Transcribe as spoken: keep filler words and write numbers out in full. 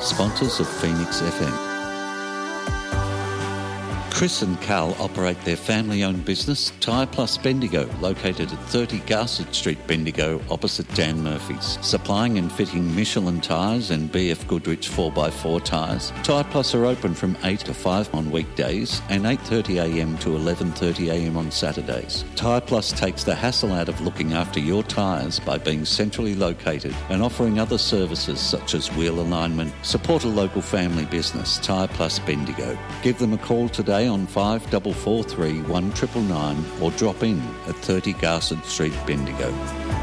sponsors of Phoenix F M. Chris and Carl operate their family-owned business, Tyre Plus Bendigo, located at thirty Garsett Street, Bendigo, opposite Dan Murphy's. Supplying and fitting Michelin tyres and B F Goodrich four by four tyres. Tyre Plus are open from eight to five on weekdays and eight thirty a m to eleven thirty a m on Saturdays. Tyre Plus takes the hassle out of looking after your tyres by being centrally located and offering other services such as wheel alignment. Support a local family business, Tyre Plus Bendigo. Give them a call today on five four four three, one nine nine nine or drop in at thirty Garsett Street, Bendigo.